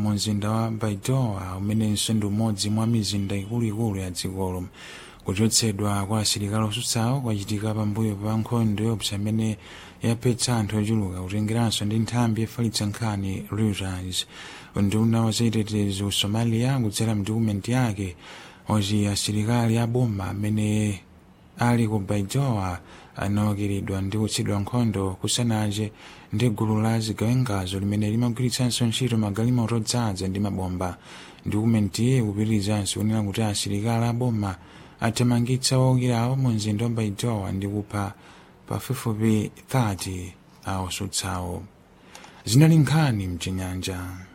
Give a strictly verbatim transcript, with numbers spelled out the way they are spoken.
mu mzinda wa Baidoa umenenso ndi umodzi mwa mizinda ikuluikulu ya dzikolo. Kuchotsedwa kwa asilikali osutsawo kwachitika pambuyo pa nkhondo yopsa imene yaphetsa anthu ochuluka kutengeranso ndi nthambi yofalitsa nkhani Reuters. Unduna wa zachitetezo Somalia kudzera mdokumenti yake wati asilikali a boma amene ali ku Baidoa anawakiridwa ndi kutsidwa nkhondo kusanache ndi gulu la zigawengazo limene limagwiritsanso ntchito magalimoto odzaza ndi mabomba. Dokumenti ikupitirizanso kunena kuti asilikali a boma athamangitsa owukirawo mu mzinda wa Baidoa ndi kupha pafupifupi thirty a osutsawo. Zinali nkhani mchinyanja.